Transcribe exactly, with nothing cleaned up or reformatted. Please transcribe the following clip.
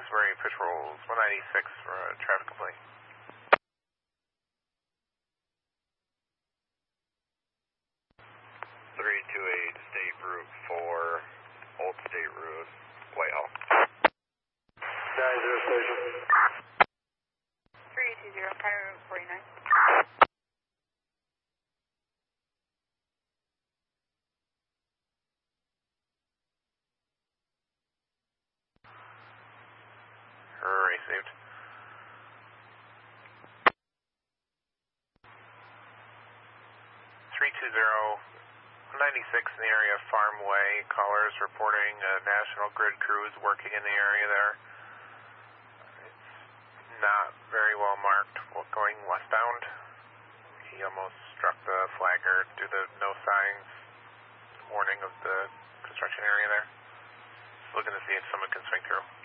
Roxbury patrols, one ninety-six for a traffic complaint. three two eight State Route four, Old State Road, Whitehall. nine zero station. three two zero, County Route forty-nine. Received. three two zero, one ninety-six in the area of Farm Way. Callers reporting a National Grid crew is working in the area there. It's not very well marked going westbound. He almost struck the flagger due to no signs warning of the construction area there. Looking to see if someone can swing through.